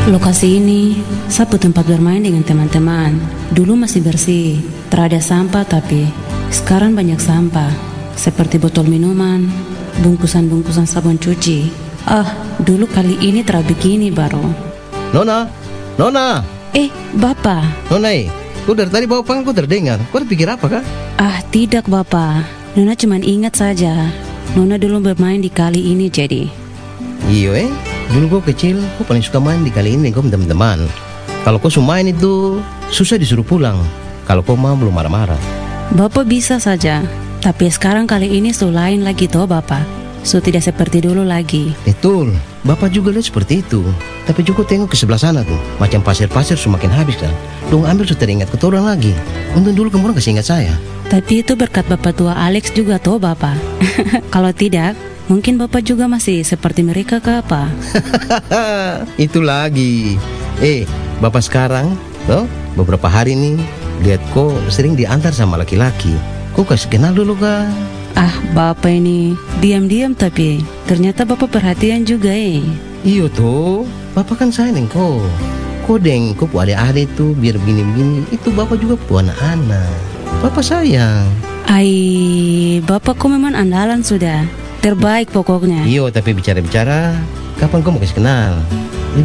Lokasi ini sapu tempat bermain dengan teman-teman. Dulu masih bersih, terada sampah, tapi sekarang banyak sampah. Seperti botol minuman, bungkusan-bungkusan sabun cuci. Dulu kali ini begini baru. Nona, Nona, Bapak. Nona, kau dari tadi bawa panggil kau terdengar. Kau terpikir apa kah? Tidak Bapak. Nona cuma ingat saja. Nona dulu bermain di kali ini jadi. Iyo dulu kau kecil, kau paling suka main di kali ini kau teman-teman. Kalau kau suka main itu susah disuruh pulang. Kalau kau mau belum marah-marah. Bapak bisa saja, tapi sekarang kali ini lain lagi toh Bapak. Tidak seperti dulu lagi. Betul, Bapak juga lihat seperti itu. Tapi juga tengok ke sebelah sana tuh, macam pasir-pasir semakin habis kan. Dong ambil sudah teringat ke orang lagi. Untung dulu kamu kasih ingat saya. Tapi itu berkat Bapak tua Alex juga toh Bapak. Kalau tidak, mungkin Bapak juga masih seperti mereka ke apa? Itu lagi. Bapak sekarang, beberapa hari ini lihat kok sering diantar sama laki-laki. Kok kasih kenal dulu kah? Bapak ini diam-diam tapi ternyata Bapak perhatian juga Iyo toh, Bapak kan sayang kok. Kodeng, kok adik-adik tuh biar begini-begini. Itu Bapak juga anak-anak. Bapak sayang. Bapak kok memang andalan sudah. Terbaik pokoknya. Iyo, tapi bicara-bicara, kapan kau mau kasih kenal?